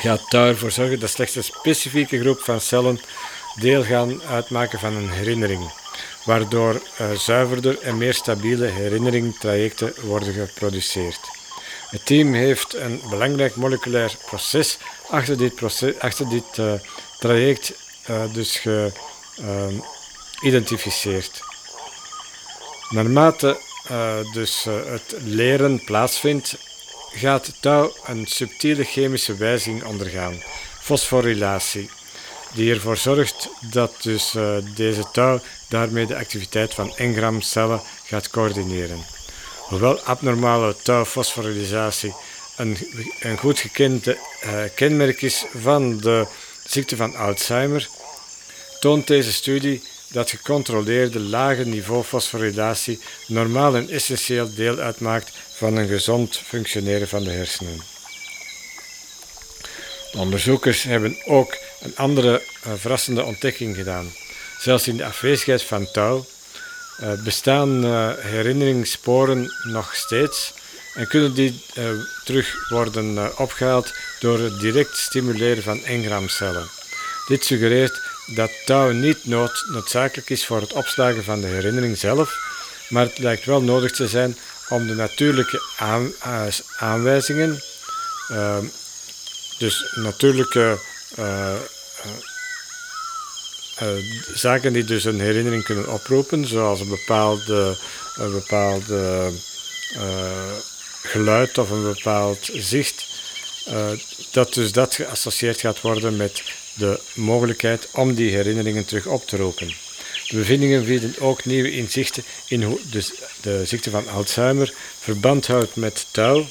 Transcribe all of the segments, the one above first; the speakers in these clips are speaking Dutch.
gaat tau ervoor zorgen dat slechts een specifieke groep van cellen deel gaan uitmaken van een herinnering, waardoor zuiverder en meer stabiele herinneringtrajecten worden geproduceerd. Het team heeft een belangrijk moleculair proces achter dit traject dus geïdentificeerd. Naarmate het leren plaatsvindt, gaat tau een subtiele chemische wijziging ondergaan, fosforilatie, die ervoor zorgt dat deze tau daarmee de activiteit van engramcellen gaat coördineren. Hoewel abnormale tau-fosforilatie een goed gekend kenmerk is van de ziekte van Alzheimer, toont deze studie dat gecontroleerde lage niveau fosforilatie normaal een essentieel deel uitmaakt van een gezond functioneren van de hersenen. De onderzoekers hebben ook een andere verrassende ontdekking gedaan. Zelfs in de afwezigheid van tau bestaan herinneringssporen nog steeds en kunnen die terug worden opgehaald door het direct stimuleren van engramcellen. Dit suggereert dat tau niet noodzakelijk is voor het opslagen van de herinnering zelf, maar het lijkt wel nodig te zijn om de natuurlijke aanwijzingen, dus natuurlijke zaken die dus een herinnering kunnen oproepen, zoals een bepaalde geluid of een bepaald zicht, dat geassocieerd gaat worden met de mogelijkheid om die herinneringen terug op te roepen. De bevindingen bieden ook nieuwe inzichten in hoe de ziekte van Alzheimer verband houdt met tau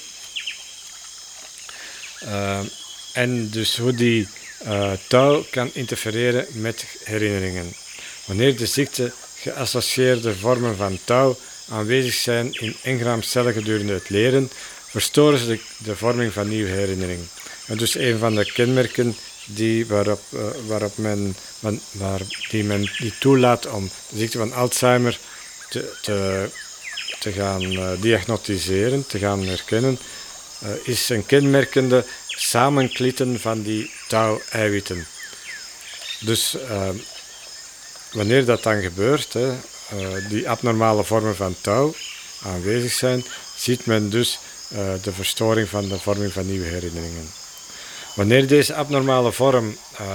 en dus hoe die tau kan interfereren met herinneringen. Wanneer de ziekte geassocieerde vormen van tau aanwezig zijn in engramcellen gedurende het leren, verstoren ze de vorming van nieuwe herinneringen. En dus een van de kenmerken die toelaat om de ziekte van Alzheimer te gaan diagnosticeren, te gaan herkennen, is een kenmerkende samenklitten van die tau-eiwitten. Dus wanneer dat dan gebeurt, die abnormale vormen van tau aanwezig zijn, ziet men dus de verstoring van de vorming van nieuwe herinneringen. Wanneer deze abnormale vorm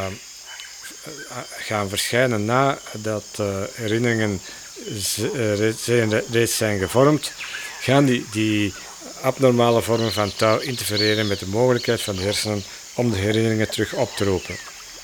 gaan verschijnen nadat herinneringen reeds zijn gevormd, gaan die abnormale vormen van tau interfereren met de mogelijkheid van de hersenen om de herinneringen terug op te roepen.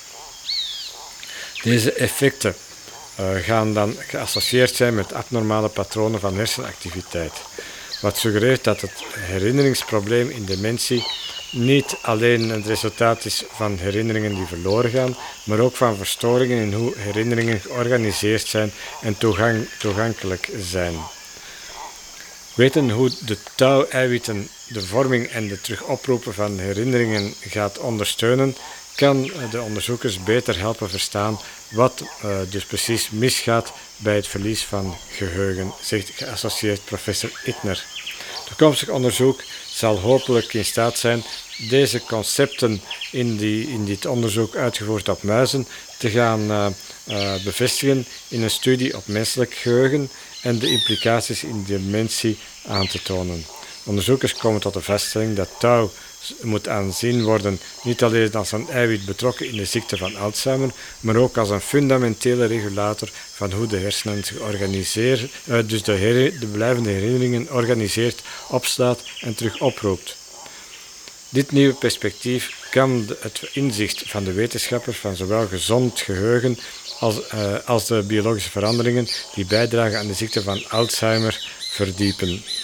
Deze effecten gaan dan geassocieerd zijn met abnormale patronen van hersenactiviteit, wat suggereert dat het herinneringsprobleem in dementie niet alleen het resultaat is van herinneringen die verloren gaan, maar ook van verstoringen in hoe herinneringen georganiseerd zijn en toegankelijk zijn. Weten hoe de tau-eiwitten de vorming en de terugoproepen van herinneringen gaat ondersteunen, kan de onderzoekers beter helpen verstaan wat dus precies misgaat bij het verlies van geheugen, zegt geassocieerd professor Ittner. Toekomstig onderzoek zal hopelijk in staat zijn deze concepten in dit onderzoek uitgevoerd op muizen te gaan bevestigen in een studie op menselijk geheugen en de implicaties in dementie aan te tonen. Onderzoekers komen tot de vaststelling dat tau moet aanzien worden niet alleen als een eiwit betrokken in de ziekte van Alzheimer, maar ook als een fundamentele regulator van hoe de hersenen zich organiseren, dus de blijvende herinneringen organiseert, opslaat en terug oproept. Dit nieuwe perspectief kan het inzicht van de wetenschappers van zowel gezond geheugen als de biologische veranderingen die bijdragen aan de ziekte van Alzheimer verdiepen.